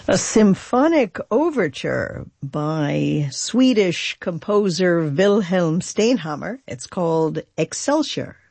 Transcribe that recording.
A symphonic overture by Swedish composer Wilhelm Stenhammar. It's called Excelsior.